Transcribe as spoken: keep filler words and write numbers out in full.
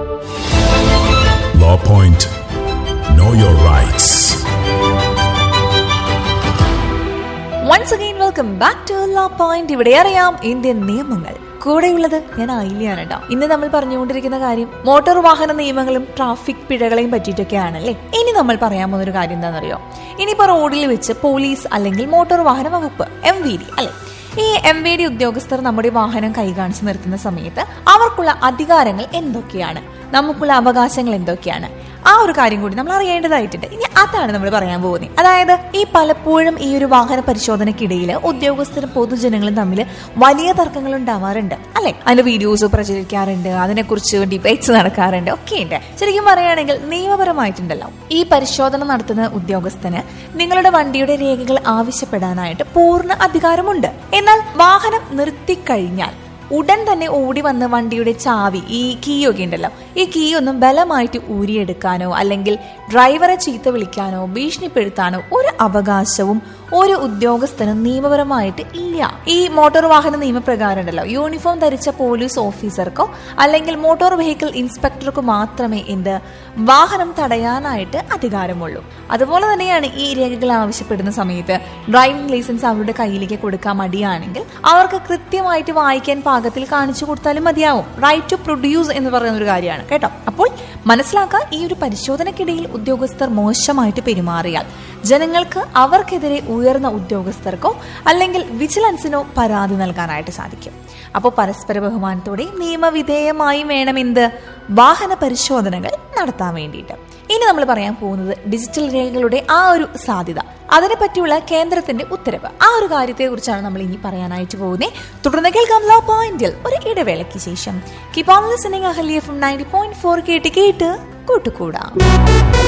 Law Point. Know your rights. Once again, welcome back to Law Point. ഇവിടെ അറിയാം Indian നിയമങ്ങൾ. കൂടെയുള്ളത് ഞാൻ ആയില്യാണ് കേട്ടോ. ഇന്ന് നമ്മൾ പറഞ്ഞുകൊണ്ടിരിക്കുന്ന കാര്യം മോട്ടോർ വാഹന നിയമങ്ങളും ട്രാഫിക് പിഴകളെയും പറ്റിയിട്ടൊക്കെയാണല്ലേ. ഇനി നമ്മൾ പറയാൻ പോകുന്ന ഒരു കാര്യം എന്താണെന്നറിയോ? ഇനിയിപ്പോ റോഡിൽ വെച്ച് പോലീസ് അല്ലെങ്കിൽ മോട്ടോർ വാഹന വകുപ്പ് എം വി ഡി അല്ലെ, ഈ എം വി ഡി ഉദ്യോഗസ്ഥർ നമ്മുടെ വാഹനം കൈ കാണിച്ച് നിർത്തുന്ന സമയത്ത് അവർക്കുള്ള അധികാരങ്ങൾ എന്തൊക്കെയാണ്, നമുക്കുള്ള അവകാശങ്ങൾ എന്തൊക്കെയാണ്, ആ ഒരു കാര്യം കൂടി നമ്മൾ അറിയേണ്ടതായിട്ടുണ്ട്. ഇനി അതാണ് നമ്മൾ പറയാൻ പോകുന്നത്. അതായത് ഈ പലപ്പോഴും ഈ ഒരു വാഹന പരിശോധനയ്ക്കിടയിൽ ഉദ്യോഗസ്ഥരും പൊതുജനങ്ങളും തമ്മിൽ വലിയ തർക്കങ്ങൾ ഉണ്ടാവാറുണ്ട് അല്ലെ. അതിന്റെ വീഡിയോസ് പ്രചരിക്കാറുണ്ട്, അതിനെക്കുറിച്ച് ഡിബേറ്റ്സ് നടക്കാറുണ്ട്, ഒക്കെ ഉണ്ട്. ശരിക്കും പറയുകയാണെങ്കിൽ നിയമപരമായിട്ടുണ്ടല്ലോ ഈ പരിശോധന നടത്തുന്ന ഉദ്യോഗസ്ഥന് നിങ്ങളുടെ വണ്ടിയുടെ രേഖകൾ ആവശ്യപ്പെടാനായിട്ട് പൂർണ്ണ അധികാരമുണ്ട്. എന്നാൽ വാഹനം നിർത്തിക്കഴിഞ്ഞാൽ ഉടൻ തന്നെ ഓടി വന്ന് വണ്ടിയുടെ ചാവി, ഈ കീ ഒക്കെ ഉണ്ടല്ലോ, ഈ കീ ഒന്നും ബലമായിട്ട് ഊരിയെടുക്കാനോ അല്ലെങ്കിൽ ഡ്രൈവറെ ചീത്ത വിളിക്കാനോ ഭീഷണിപ്പെടുത്താനോ ഒരു അവകാശവും ഒരു ഉദ്യോഗസ്ഥനും നിയമപരമായിട്ട് ഇല്ല. ഈ മോട്ടോർ വാഹന നിയമപ്രകാരം ഉണ്ടല്ലോ യൂണിഫോം ധരിച്ച പോലീസ് ഓഫീസർക്കോ അല്ലെങ്കിൽ മോട്ടോർ വെഹിക്കിൾ ഇൻസ്പെക്ടർക്കോ മാത്രമേ എന്ത് വാഹനം തടയാനായിട്ട് അധികാരമുള്ളൂ. അതുപോലെ തന്നെയാണ് ഈ രേഖകൾ ആവശ്യപ്പെടുന്ന സമയത്ത് ഡ്രൈവിംഗ് ലൈസൻസ് അവരുടെ കയ്യിലേക്ക് കൊടുക്കാൻ മടിയാണെങ്കിൽ അവർക്ക് കൃത്യമായിട്ട് വായിക്കാൻ പാകത്തിൽ കാണിച്ചു കൊടുത്താലും മതിയാവും. റൈറ്റ് ടു പ്രൊഡ്യൂസ് എന്ന് പറയുന്ന ഒരു കാര്യമാണ് കേട്ടോ. അപ്പോൾ മനസ്സിലാക്കുക, ഈ ഒരു പരിശോധനയ്ക്കിടയിൽ ഉദ്യോഗസ്ഥർ മോശമായിട്ട് പെരുമാറിയാൽ ജനങ്ങൾക്ക് അവർക്കെതിരെ ഉയർന്ന ഉദ്യോഗസ്ഥർക്കോ അല്ലെങ്കിൽ വിജിലൻസിനോ പരാതി നൽകാനായിട്ട് സാധിക്കും. അപ്പോൾ പരസ്പര ബഹുമാനത്തോടെ നിയമവിധേയമായി വേണം എന്ത് വാഹന പരിശോധനകൾ നടത്താൻ വേണ്ടിയിട്ട്. ഇനി നമ്മൾ പറയാൻ പോകുന്നത് ഡിജിറ്റൽ രേഖകളുടെ ആ ഒരു സാധ്യത, അതിനെ പറ്റിയുള്ള കേന്ദ്രത്തിന്റെ ഉത്തരവ്, ആ ഒരു കാര്യത്തെ കുറിച്ചാണ് നമ്മൾ ഇനി പറയാനായിട്ട് പോകുന്നത്. തുടർന്ന് കേൾക്കാം ലോ പോയിന്റിൽ ഒരു ഇടവേളയ്ക്ക് ശേഷം. Keep on listening Ahalya F M ninety point four കേട്ട് കേട്ട് കൂട്ടുകൂടാം.